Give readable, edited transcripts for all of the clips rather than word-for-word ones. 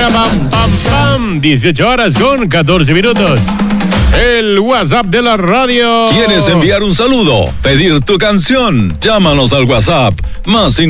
pam, pam, pam. 18 horas con 14 minutos. El WhatsApp de la radio. ¿Quieres enviar un saludo? ¿Pedir tu canción? Llámanos al WhatsApp más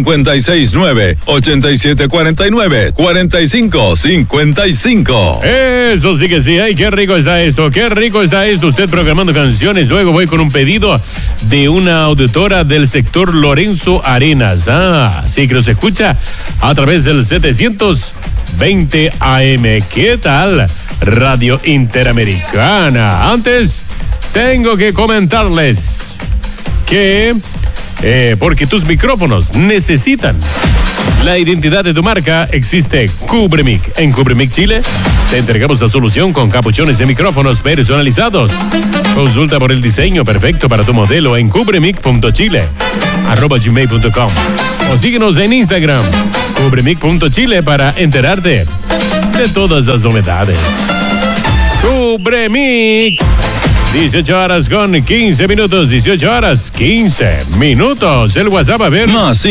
569-8749-4555. Eso sí que sí. Ay, qué rico está esto. Qué rico está esto. Usted programando canciones. Luego voy con un pedido de una auditora del sector Lorenzo Arenas. Sí que nos escucha a través del 720 AM. ¿Qué tal? Radio Interamericana. Antes, tengo que comentarles que porque tus micrófonos necesitan la identidad de tu marca, existe Cubremic. En Cubremic Chile te entregamos la solución con capuchones de micrófonos personalizados. Consulta por el diseño perfecto para tu modelo en cubremic.chile@gmail.com o síguenos en Instagram cubremic.chile para enterarte de todas las novedades. Cubremic. 18 horas con 15 minutos. 18 horas 15 minutos. El WhatsApp, a ver. Más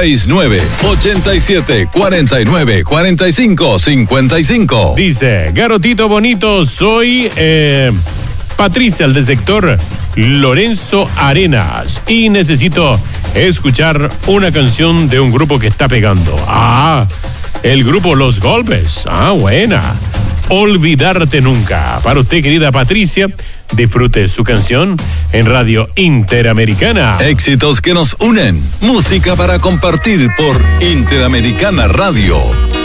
569-8749-4555. Dice, Garotito bonito, soy Patricia, del sector Lorenzo Arenas, y necesito escuchar una canción de un grupo que está pegando. El grupo Los Golpes. Buena. Olvidarte nunca. Para usted, querida Patricia, disfrute su canción en Radio Interamericana. Éxitos que nos unen. Música para compartir por Interamericana Radio.